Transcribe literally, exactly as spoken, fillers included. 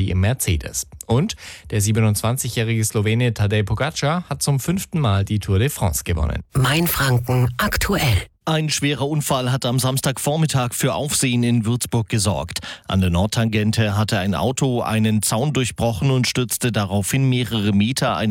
Rallye im Mercedes. Und der siebenundzwanzigjährige Slowene Tadej Pogacar hat zum fünften Mal die Tour de France gewonnen. Mainfranken aktuell. Ein schwerer Unfall hat am Samstagvormittag für Aufsehen in Würzburg gesorgt. An der Nordtangente hatte ein Auto einen Zaun durchbrochen und stürzte daraufhin mehrere Meter eine